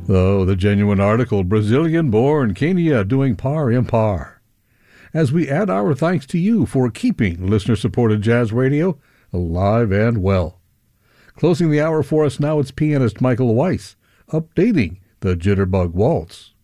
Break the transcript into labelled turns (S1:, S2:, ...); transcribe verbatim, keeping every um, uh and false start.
S1: Oh, the genuine article, Brazilian-born Kenya doing par impar. As we add our thanks to you for keeping listener-supported jazz radio alive and well. Closing the hour for us now, it's pianist Michael Weiss, updating the Jitterbug Waltz.